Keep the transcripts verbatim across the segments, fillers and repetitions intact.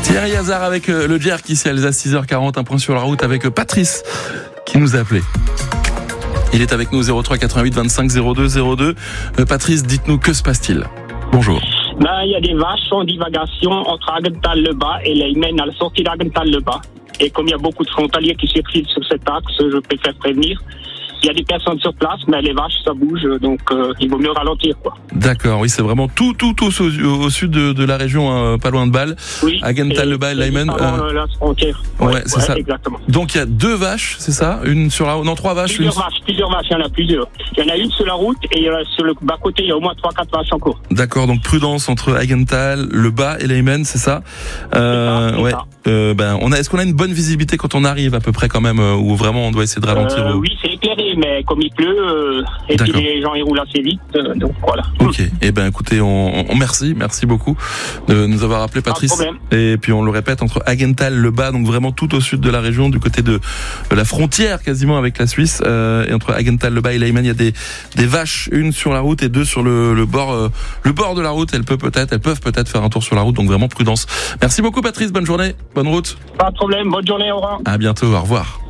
Thierry Hazard avec le Jerk ici à Alsace, six heures quarante, un point sur la route avec Patrice qui nous a appelé. Il est avec nous, zéro trois quatre-vingt-huit vingt-cinq zéro deux zéro deux. Euh, Patrice, dites-nous, que se passe-t-il? Bonjour. Ben, il y a des vaches en divagation entre Agenthal-le-Bas et Leymen à la sortie d'Agenthal-le-Bas. Et comme il y a beaucoup de frontaliers qui circulent sur cet axe, je préfère prévenir. Il y a des personnes sur place, mais les vaches, ça bouge, donc euh, il vaut mieux ralentir, quoi. D'accord, oui, c'est vraiment tout, tout, tout au, au sud de, de la région, hein, pas loin de Bâle. Oui. Agenthal-le-Bas et Leymen. Euh, la frontière. Ouais, ouais c'est ouais, ça. Exactement. Donc il y a deux vaches, c'est ça? Une sur la route? Non, trois vaches. Plusieurs une... vaches, plusieurs vaches, il y en a plusieurs. Il y en a une sur la route et euh, sur le bas-côté, il y a au moins trois quatre vaches en cours. D'accord, donc prudence entre Agenthal, le Bas et Leymen, c'est ça? Euh, c'est ça, c'est ouais. ça. Euh, ben, on a, est-ce qu'on a une bonne visibilité quand on arrive à peu près quand même, euh, ou vraiment on doit essayer de ralentir? Euh, au... oui, c'est éclairé, mais comme il pleut, euh, et puis D'accord. les gens ils roulent assez vite, euh, donc voilà. Ok, eh ben écoutez, on, on merci, merci beaucoup de nous avoir appelé, Patrice. Pas de problème. Et puis on le répète, entre Agenthal, le Bas, donc vraiment tout au sud de la région, du côté de, de la frontière quasiment avec la Suisse, euh, et entre Agenthal, le Bas et Leymen, il y a des, des vaches, une sur la route et deux sur le, le bord, euh, le bord de la route. Elles peuvent peut-être, elles peuvent peut-être faire un tour sur la route, donc vraiment prudence. Merci beaucoup, Patrice. Bonne journée, bonne route. Pas de problème, bonne journée, au revoir. À bientôt, au revoir.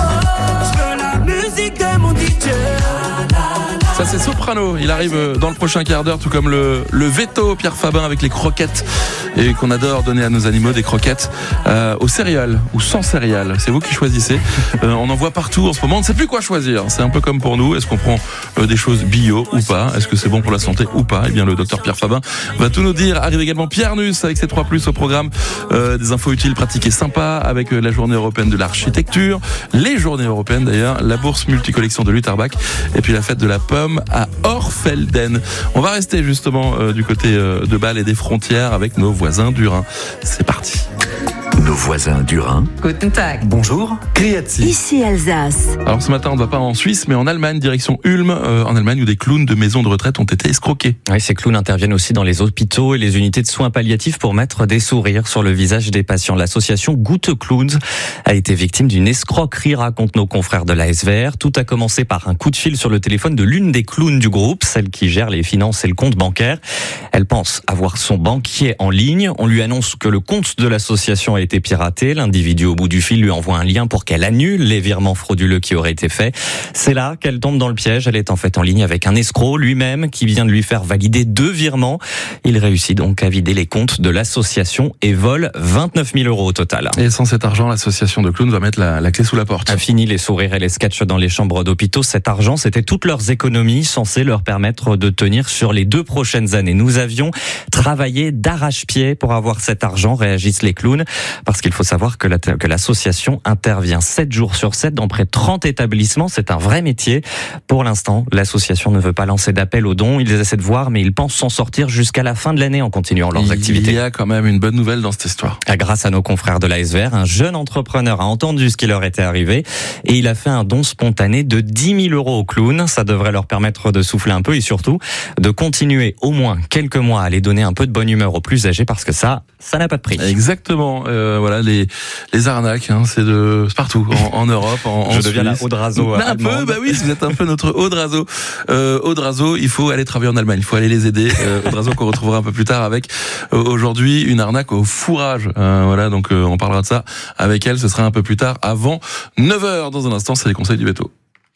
Ça c'est Soprano, il arrive dans le prochain quart d'heure, tout comme le, le veto Pierre Fabin avec les croquettes, et qu'on adore donner à nos animaux, des croquettes euh, aux céréales ou sans céréales, c'est vous qui choisissez. Euh, on en voit partout en ce moment, on ne sait plus quoi choisir, c'est un peu comme pour nous, est-ce qu'on prend euh, des choses bio ou pas, est-ce que c'est bon pour la santé ou pas? Eh bien le docteur Pierre Fabin va tout nous dire. Arrive également Pierre Nuss avec ses trois plus au programme, euh, des infos utiles, pratiques et sympas, avec euh, la journée européenne de l'architecture, les journées européennes d'ailleurs, la bourse multicollection de Lutherbach, et puis la fête de la pomme à Orfelden. On va rester justement euh, du côté euh, de Bâle et des frontières avec nos voisins du Rhin. C'est parti. Nos voisins du Rhin. Guten Tag. Bonjour. Grüezi. Ici Alsace. Alors ce matin, on ne va pas en Suisse, mais en Allemagne, direction Ulm, euh, en Allemagne, où des clowns de maisons de retraite ont été escroqués. Oui, ces clowns interviennent aussi dans les hôpitaux et les unités de soins palliatifs pour mettre des sourires sur le visage des patients. L'association Gute Clowns a été victime d'une escroquerie, racontent nos confrères de l'A S V R. Tout a commencé par un coup de fil sur le téléphone de l'une des clowns du groupe, celle qui gère les finances et le compte bancaire. Elle pense avoir son banquier en ligne. On lui annonce que le compte de l'association a été piraté. L'individu au bout du fil lui envoie un lien pour qu'elle annule les virements frauduleux qui auraient été faits. C'est là qu'elle tombe dans le piège. Elle est en fait en ligne avec un escroc lui-même qui vient de lui faire valider deux virements. Il réussit donc à vider les comptes de l'association et vole vingt-neuf mille euros au total. Et sans cet argent, l'association de clowns va mettre la, la clé sous la porte. Fini les sourires et les sketchs dans les chambres d'hôpitaux. Cet argent, c'était toutes leurs économies censées leur permettre de tenir sur les deux prochaines années. Nous avions travaillé d'arrache-pied pour avoir cet argent, réagissent les clowns, parce qu'il faut savoir que, la, que l'association intervient sept jours sur sept dans près de trente établissements. C'est un vrai métier. Pour l'instant, l'association ne veut pas lancer d'appel aux dons. Ils essaient de voir, mais ils pensent s'en sortir jusqu'à la fin de l'année en continuant leurs Il activités. Il y a quand même une bonne nouvelle dans cette histoire. Grâce à nos confrères de l'A S V R, un jeune entrepreneur a entendu ce qui leur était arrivé et il a fait un don spontané de dix mille euros aux clowns. Ça devrait leur permettre de souffler un peu et surtout de continuer au moins quelques mois à aller donner un peu de bonne humeur aux plus âgés, parce que ça, ça n'a pas de prix. Exactement. Euh, voilà, les les arnaques, hein, c'est de c'est partout en, en Europe, en, en Je deviens la Suisse. Audrazo Un peu, bah oui, vous êtes un peu notre Audrazo. Euh, Audrazo, il faut aller travailler en Allemagne, il faut aller les aider. Euh, Audrazo qu'on retrouvera un peu plus tard avec euh, aujourd'hui une arnaque au fourrage. Euh, voilà, donc euh, on parlera de ça avec elle. Ce sera un peu plus tard, avant neuf heures. Dans un instant, c'est les conseils du Béto.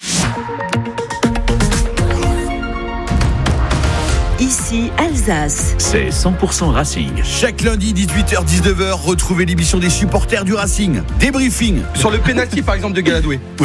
Ici Alsace. C'est cent pour cent Racing. Chaque lundi, dix-huit heures dix-neuf heures, retrouvez l'émission des supporters du Racing. Débriefing. Sur le pénalty par exemple de Galadoué.